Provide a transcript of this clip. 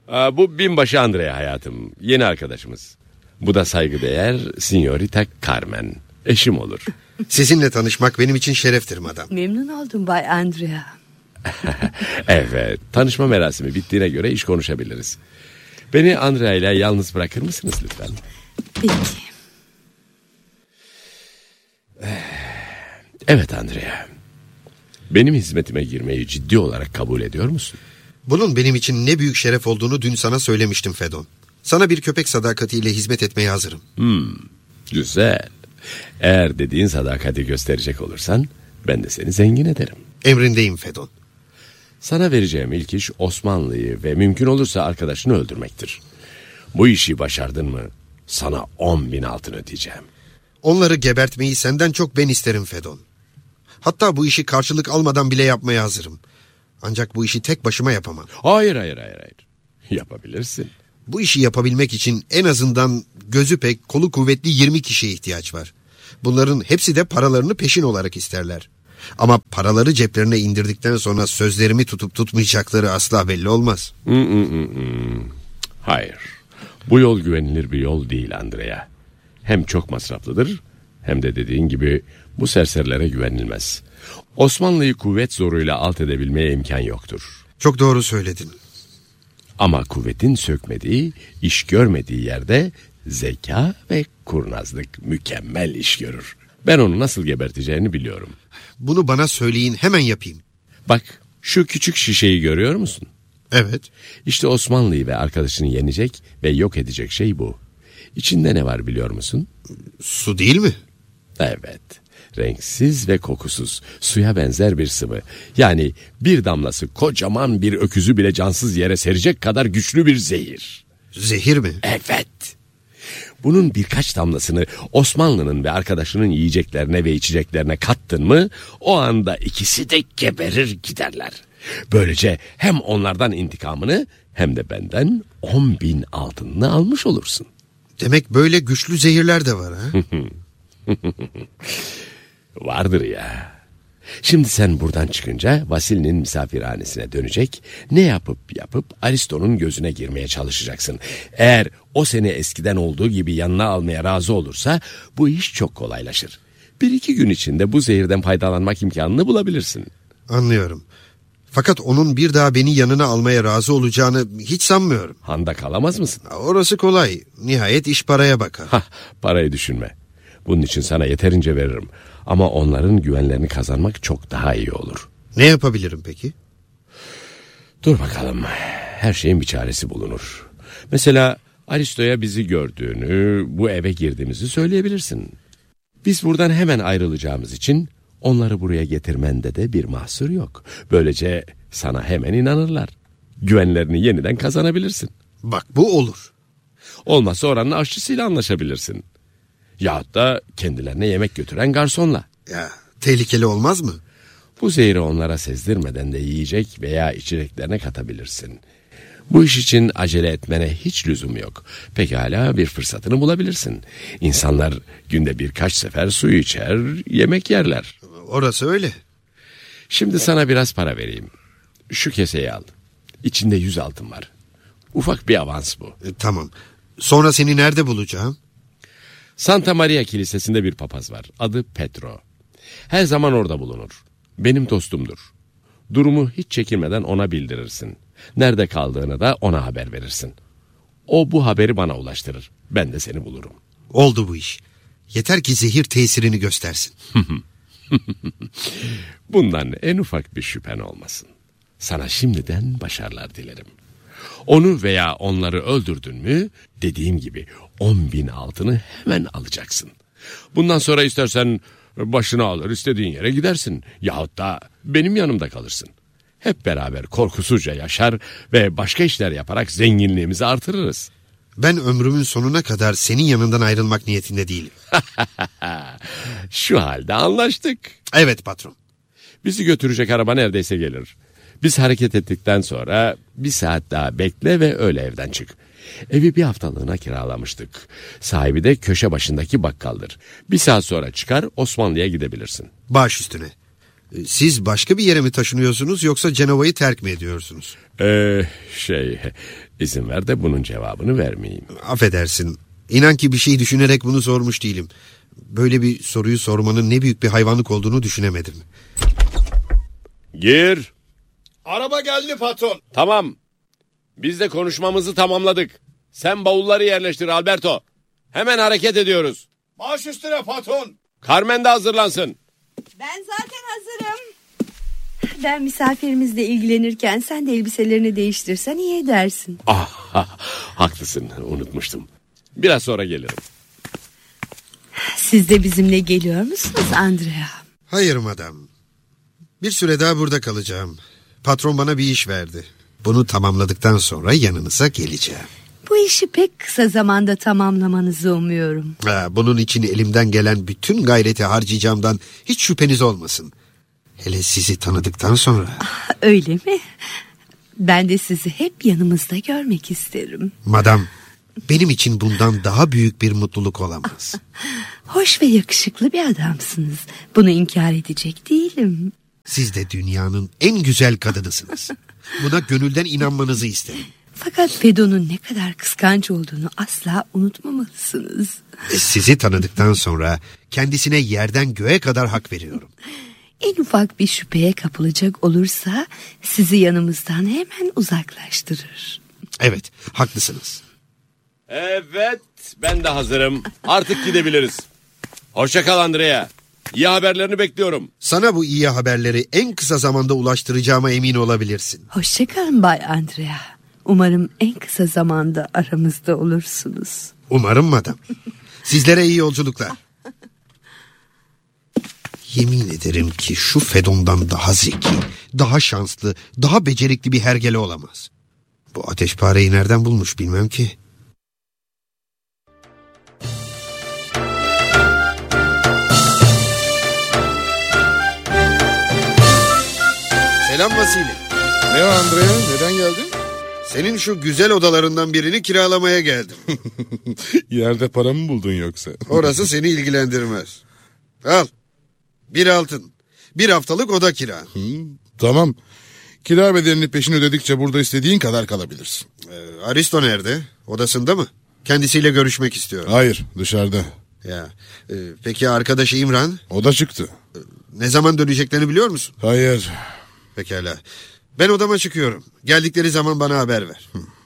Bu binbaşı Andrea hayatım. Yeni arkadaşımız. Bu da saygıdeğer Signorita Carmen. Eşim olur. Sizinle tanışmak benim için şereftir madam. Memnun oldum Bay Andrea. Evet, tanışma merasimi bittiğine göre iş konuşabiliriz. Beni Andrea ile yalnız bırakır mısınız lütfen? Peki. Evet Andrea. Benim hizmetime girmeyi ciddi olarak kabul ediyor musun? Bunun benim için ne büyük şeref olduğunu dün sana söylemiştim Fedon. Sana bir köpek sadakatiyle hizmet etmeye hazırım. Güzel. Eğer dediğin sadakati gösterecek olursan ben de seni zengin ederim. Emrindeyim Fedon. Sana vereceğim ilk iş Osmanlı'yı ve mümkün olursa arkadaşını öldürmektir. Bu işi başardın mı sana 10.000 altın ödeyeceğim. Onları gebertmeyi senden çok ben isterim Fedon. Hatta bu işi karşılık almadan bile yapmaya hazırım. Ancak bu işi tek başıma yapamam. Hayır. Yapabilirsin. Bu işi yapabilmek için en azından gözü pek, kolu kuvvetli 20 kişiye ihtiyaç var. Bunların hepsi de paralarını peşin olarak isterler. Ama paraları ceplerine indirdikten sonra sözlerimi tutup tutmayacakları asla belli olmaz. Hayır. Bu yol güvenilir bir yol değil Andrea. Hem çok masraflıdır hem de dediğin gibi bu serserilere güvenilmez. Osmanlı'yı kuvvet zoruyla alt edebilmeye imkan yoktur. Çok doğru söyledin. Ama kuvvetin sökmediği, iş görmediği yerde zeka ve kurnazlık mükemmel iş görür. Ben onu nasıl geberteceğini biliyorum. Bunu bana söyleyin, hemen yapayım. Bak, şu küçük şişeyi görüyor musun? Evet. İşte Osmanlı'yı ve arkadaşını yenecek ve yok edecek şey bu. İçinde ne var biliyor musun? Su değil mi? Evet. Renksiz ve kokusuz, suya benzer bir sıvı. Yani bir damlası kocaman bir öküzü bile cansız yere serecek kadar güçlü bir zehir. Zehir mi? Evet. Bunun birkaç damlasını Osmanlı'nın ve arkadaşının yiyeceklerine ve içeceklerine kattın mı, o anda ikisi de geberir giderler. Böylece hem onlardan intikamını hem de benden 10.000 altınını almış olursun. Demek böyle güçlü zehirler de var ha? Vardır ya. Şimdi sen buradan çıkınca Vasili'nin misafirhanesine dönecek, ne yapıp Aristo'nun gözüne girmeye çalışacaksın. Eğer o seni eskiden olduğu gibi yanına almaya razı olursa bu iş çok kolaylaşır. 1-2 gün içinde bu zehirden faydalanmak imkanını bulabilirsin. Anlıyorum. Fakat onun bir daha beni yanına almaya razı olacağını hiç sanmıyorum. Handa kalamaz mısın? Orası kolay. Nihayet iş paraya bakar. Parayı düşünme. Bunun için sana yeterince veririm. Ama onların güvenlerini kazanmak çok daha iyi olur. Ne yapabilirim peki? Dur bakalım. Her şeyin bir çaresi bulunur. Mesela Aristo'ya bizi gördüğünü, bu eve girdiğimizi söyleyebilirsin. Biz buradan hemen ayrılacağımız için onları buraya getirmende de bir mahsur yok. Böylece sana hemen inanırlar. Güvenlerini yeniden kazanabilirsin. Bak bu olur. Olmazsa oranın aşçısıyla anlaşabilirsin. Yahut da kendilerine yemek götüren garsonla. Ya tehlikeli olmaz mı? Bu zehri onlara sezdirmeden de yiyecek veya içeceklerine katabilirsin. Bu iş için acele etmene hiç lüzum yok. Pekala bir fırsatını bulabilirsin. İnsanlar günde birkaç sefer su içer, yemek yerler. Orası öyle. Şimdi sana biraz para vereyim. Şu keseyi al. İçinde 100 altın var. Ufak bir avans bu. Tamam. Sonra seni nerede bulacağım? Santa Maria Kilisesi'nde bir papaz var. Adı Petro. Her zaman orada bulunur. Benim dostumdur. Durumu hiç çekinmeden ona bildirirsin. Nerede kaldığını da ona haber verirsin. O bu haberi bana ulaştırır. Ben de seni bulurum. Oldu bu iş. Yeter ki zehir tesirini göstersin. Bundan en ufak bir şüphen olmasın. Sana şimdiden başarılar dilerim. Onu veya onları öldürdün mü, dediğim gibi 10.000 altını hemen alacaksın. Bundan sonra istersen başını alır istediğin yere gidersin. Yahut da benim yanımda kalırsın. Hep beraber korkusuzca yaşar ve başka işler yaparak zenginliğimizi artırırız. Ben ömrümün sonuna kadar senin yanından ayrılmak niyetinde değilim. Şu halde anlaştık. Evet patron. Bizi götürecek araba neredeyse gelir. Biz hareket ettikten sonra 1 saat daha bekle ve öyle evden çık. Evi bir haftalığına kiralamıştık. Sahibi de köşe başındaki bakkaldır. 1 saat sonra çıkar Osmanlı'ya gidebilirsin. Baş üstüne. Siz başka bir yere mi taşınıyorsunuz yoksa Cenova'yı terk mi ediyorsunuz? İzin ver de bunun cevabını vermeyeyim. Affedersin. İnan ki bir şey düşünerek bunu sormuş değilim. Böyle bir soruyu sormanın ne büyük bir hayvanlık olduğunu düşünemedim. Gir. Araba geldi patron. Tamam. Biz de konuşmamızı tamamladık. Sen bavulları yerleştir Alberto. Hemen hareket ediyoruz. Baş üstüne patron. Carmen de hazırlansın. Ben zaten hazırım. Ben misafirimizle ilgilenirken sen de elbiselerini değiştirsen iyi edersin. Haklısın, unutmuştum. Biraz sonra gelirim. Siz de bizimle geliyor musunuz Andrea? Hayır madam. Bir süre daha burada kalacağım. Patron bana bir iş verdi. Bunu tamamladıktan sonra yanınıza geleceğim. Bu işi pek kısa zamanda tamamlamanızı umuyorum. Bunun için elimden gelen bütün gayreti harcayacağımdan hiç şüpheniz olmasın. Hele sizi tanıdıktan sonra. Öyle mi? Ben de sizi hep yanımızda görmek isterim. Madam, benim için bundan daha büyük bir mutluluk olamaz. Hoş ve yakışıklı bir adamsınız. Bunu inkar edecek değilim. Siz de dünyanın en güzel kadınısınız. Buna gönülden inanmanızı isterim. Fakat Fedon'un ne kadar kıskanç olduğunu asla unutmamalısınız. Sizi tanıdıktan sonra kendisine yerden göğe kadar hak veriyorum. En ufak bir şüpheye kapılacak olursa sizi yanımızdan hemen uzaklaştırır. Evet, haklısınız. Evet, ben de hazırım. Artık gidebiliriz. Hoşça kal Andrea. İyi haberlerini bekliyorum. Sana bu iyi haberleri en kısa zamanda ulaştıracağıma emin olabilirsin. Hoşçakalın Bay Andrea. Umarım en kısa zamanda aramızda olursunuz. Umarım madam. Sizlere iyi yolculuklar. Yemin ederim ki şu Fedon'dan daha zeki, daha şanslı, daha becerikli bir hergele olamaz. Bu ateşpareyi nereden bulmuş bilmem ki. Selam Vasili. Ne var Andrea? Neden geldin? Senin şu güzel odalarından birini kiralamaya geldim. Yerde para mı buldun yoksa? Orası seni ilgilendirmez. Al. Bir altın. Bir haftalık oda kira. Tamam. Kira bedelini peşin ödedikçe burada istediğin kadar kalabilirsin. Aristo nerede? Odasında mı? Kendisiyle görüşmek istiyorum. Hayır, dışarıda. Ya. Peki arkadaşı İmran? O da çıktı. Ne zaman döneceklerini biliyor musun? Hayır. Pekala. Ben odama çıkıyorum. Geldikleri zaman bana haber ver.